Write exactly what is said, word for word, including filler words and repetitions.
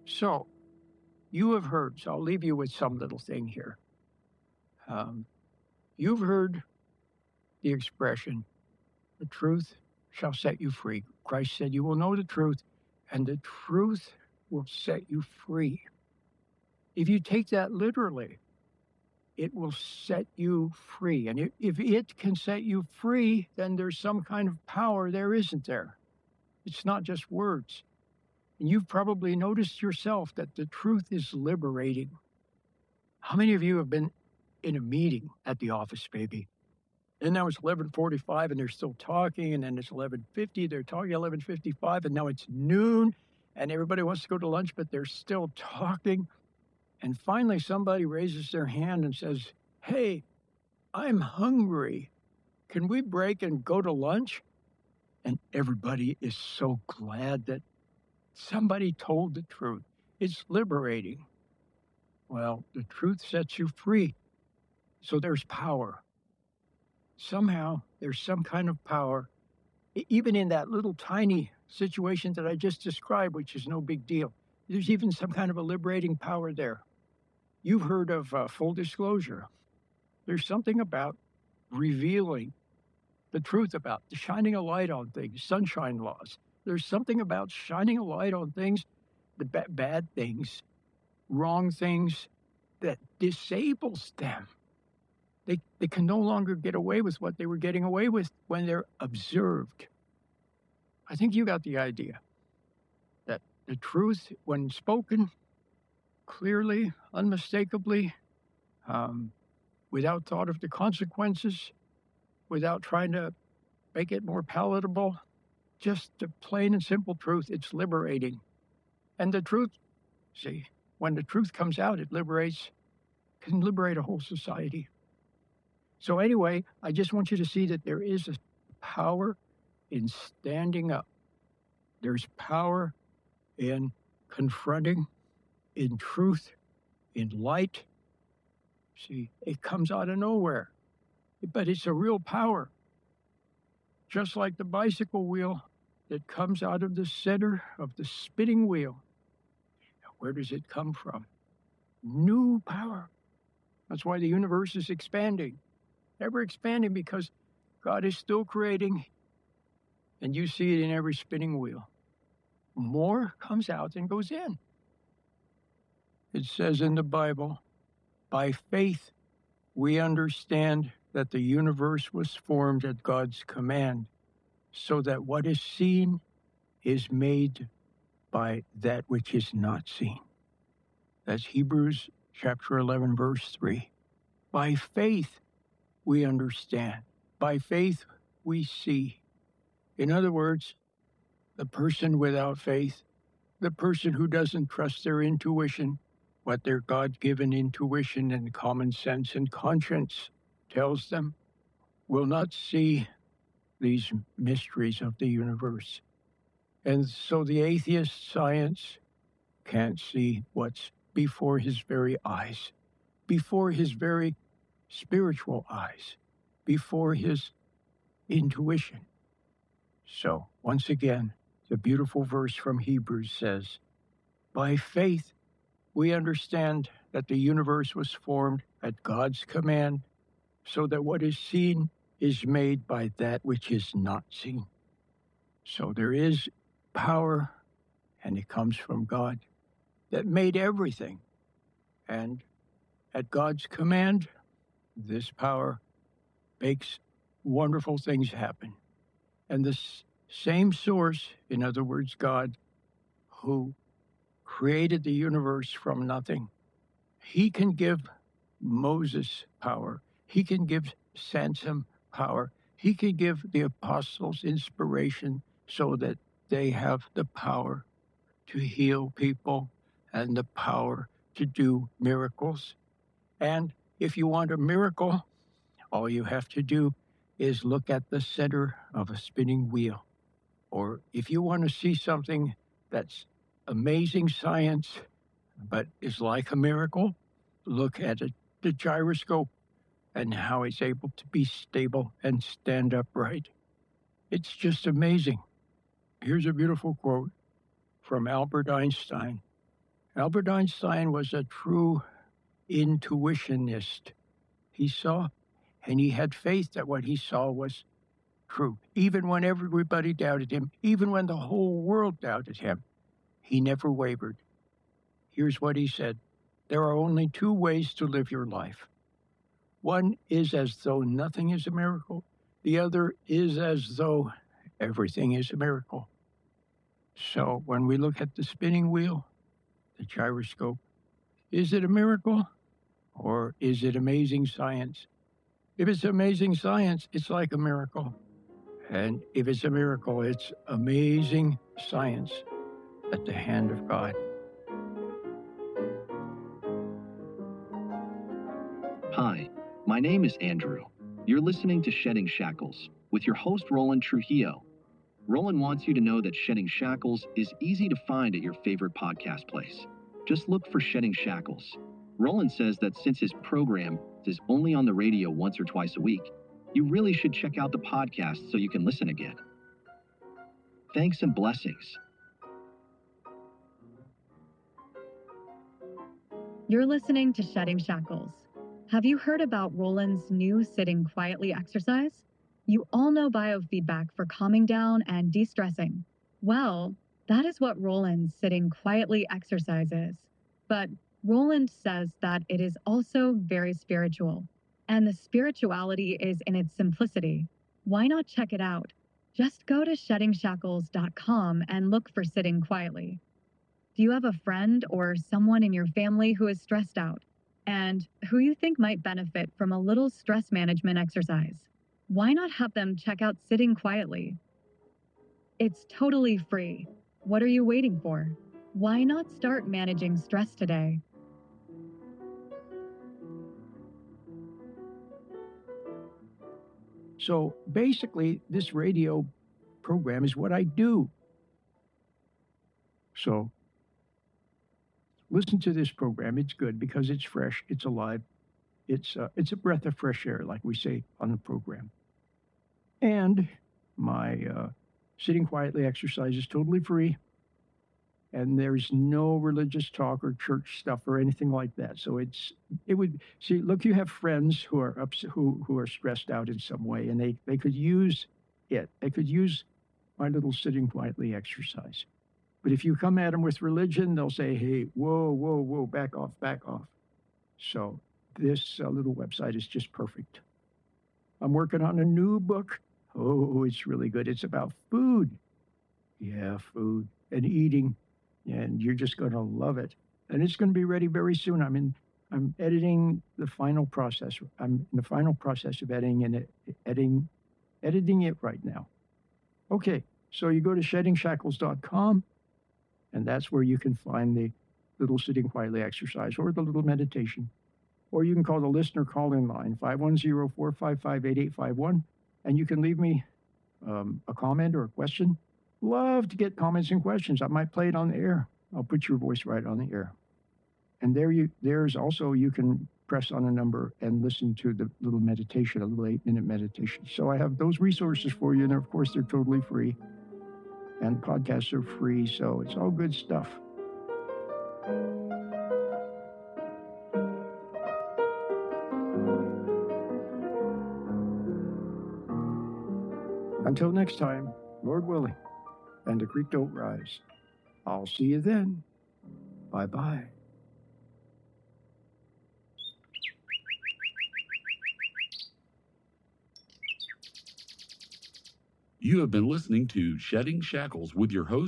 So, you have heard, so I'll leave you with some little thing here. Um, you've heard the expression, the truth shall set you free. Christ said, you will know the truth, and the truth will set you free. If you take that literally, it will set you free. And if it can set you free, then there's some kind of power there, isn't there? It's not just words. And you've probably noticed yourself that the truth is liberating. How many of you have been in a meeting at the office, maybe? And now it's eleven forty-five and they're still talking, and then it's eleven fifty, they're talking eleven fifty-five, and now it's noon, and everybody wants to go to lunch, but they're still talking. And finally, somebody raises their hand and says, hey, I'm hungry. Can we break and go to lunch? And everybody is so glad that somebody told the truth. It's liberating. Well, the truth sets you free. So there's power. Somehow, there's some kind of power, even in that little tiny situation that I just described, which is no big deal. There's even some kind of a liberating power there. You've heard of uh, full disclosure. There's something about revealing the truth about, shining a light on things, sunshine laws. There's something about shining a light on things, the ba- bad things, wrong things, that disables them. They, they can no longer get away with what they were getting away with when they're observed. I think you got the idea that the truth, when spoken clearly, unmistakably, um, without thought of the consequences, without trying to make it more palatable, just the plain and simple truth, it's liberating. And the truth, see, when the truth comes out, it liberates, can liberate a whole society. So anyway, I just want you to see that there is a power in standing up. There's power in confronting, in truth, in light. See, it comes out of nowhere, but it's a real power. Just like the bicycle wheel that comes out of the center of the spinning wheel. Now, where does it come from? New power. That's why the universe is expanding. Ever expanding, because God is still creating, and you see it in every spinning wheel. More comes out than goes in. It says in the Bible, by faith we understand that the universe was formed at God's command, so that what is seen is made by that which is not seen. That's Hebrews chapter eleven, verse three. By faith we understand. By faith we see. In other words, the person without faith, the person who doesn't trust their intuition, what their God-given intuition and common sense and conscience tells them, will not see these mysteries of the universe. And so the atheist science can't see what's before his very eyes, before his very spiritual eyes, before his intuition. So, once again, the beautiful verse from Hebrews says, by faith we understand that the universe was formed at God's command, so that what is seen is made by that which is not seen. So there is power, and it comes from God, that made everything. And at God's command, this power makes wonderful things happen. And the same source, in other words, God, who created the universe from nothing, he can give Moses power. He can give Samson power. He can give the apostles inspiration so that they have the power to heal people and the power to do miracles. And if you want a miracle, all you have to do is look at the center of a spinning wheel. Or if you want to see something that's amazing science, but is like a miracle, look at it, the gyroscope and how it's able to be stable and stand upright. It's just amazing. Here's a beautiful quote from Albert Einstein. Albert Einstein was a true intuitionist. He saw, and he had faith that what he saw was true. Even when everybody doubted him, even when the whole world doubted him, he never wavered. Here's what he said: there are only two ways to live your life. One is as though nothing is a miracle. The other is as though everything is a miracle. So when we look at the spinning wheel, the gyroscope, is it a miracle or is it amazing science? If it's amazing science, it's like a miracle. And if it's a miracle, it's amazing science at the hand of God. Hi, my name is Andrew. You're listening to Shedding Shackles with your host, Roland Trujillo. Roland wants you to know that Shedding Shackles is easy to find at your favorite podcast place. Just look for Shedding Shackles. Roland says that since his program is only on the radio once or twice a week, you really should check out the podcast so you can listen again. Thanks and blessings. You're listening to Shedding Shackles. Have you heard about Roland's new sitting quietly exercise? You all know biofeedback for calming down and de-stressing. Well, that is what Roland's sitting quietly exercise is. But Roland says that it is also very spiritual. And the spirituality is in its simplicity. Why not check it out? Just go to shedding shackles dot com and look for Sitting Quietly. Do you have a friend or someone in your family who is stressed out and who you think might benefit from a little stress management exercise? Why not have them check out Sitting Quietly? It's totally free. What are you waiting for? Why not start managing stress today? So basically, this radio program is what I do. So listen to this program. It's good because it's fresh, it's alive, it's uh, it's a breath of fresh air, like we say on the program. And my uh, Sitting Quietly exercise is totally free. And there's no religious talk or church stuff or anything like that. So it's, it would, see, look, you have friends who are upset, who, who are stressed out in some way, and they, they could use it. They could use my little Sitting Quietly exercise. But if you come at them with religion, they'll say, hey, whoa, whoa, whoa, back off, back off. So this uh, little website is just perfect. I'm working on a new book. Oh, it's really good. It's about food. Yeah, food and eating. And you're just going to love it. And it's going to be ready very soon. I'm in, I'm editing the final process. I'm in the final process of editing and editing, editing it right now. Okay, so you go to shedding shackles dot com, and that's where you can find the little Sitting Quietly exercise or the little meditation. Or you can call the listener call-in line, five one zero, four five five, eight eight five one, and you can leave me um, a comment or a question. Love to get comments and questions. I might play it on the air. I'll put your voice right on the air. And there you, there's also, you can press on a number and listen to the little meditation, a little eight minute meditation. So I have those resources for you. And of course, they're totally free. And podcasts are free. So it's all good stuff. Until next time, Lord willing, and the creek don't rise. I'll see you then. Bye-bye. You have been listening to Shedding Shackles with your host,